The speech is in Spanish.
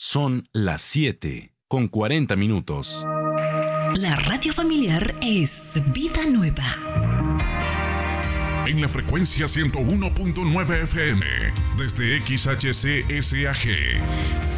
Son las 7:40. La radio familiar es Vida Nueva. En la frecuencia 101.9 FM, desde XHCSAG.